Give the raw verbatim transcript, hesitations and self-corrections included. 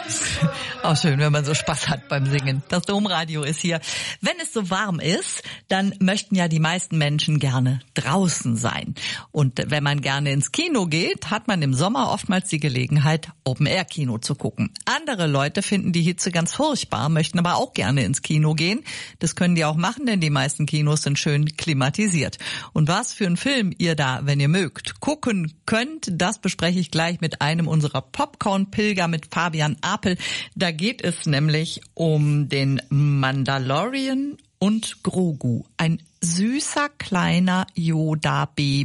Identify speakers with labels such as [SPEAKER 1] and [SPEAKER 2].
[SPEAKER 1] Auch schön, wenn man so Spaß hat beim Singen. Das Domradio ist hier. Wenn es so warm ist, dann möchten ja die meisten Menschen gerne draußen sein. Und wenn man gerne ins Kino geht, hat man im Sommer oftmals die Gelegenheit, Open-Air-Kino zu gucken. Andere Leute finden die Hitze ganz furchtbar, möchten aber auch gerne ins Kino gehen. Das können die auch machen, denn die meisten Kinos sind schön klimatisiert. Und was für einen Film ihr da, wenn ihr mögt, gucken könnt, das bespreche ich gleich mit einem unserer Popcorn-Pilger, mit Fabian Apel. Da geht es nämlich um den Mandalorian und Grogu. Ein süßer kleiner Yoda-Baby.